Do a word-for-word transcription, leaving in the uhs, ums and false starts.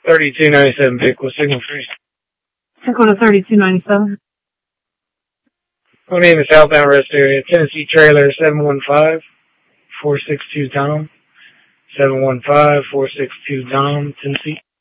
thirty-two ninety-seven Pickle, signal free. Pickle to thirty-two ninety-seven. My name is Southbound Rest Area, Tennessee Trailer, seven one five, four six two Tom. seven one five, four six two Tom, Tennessee.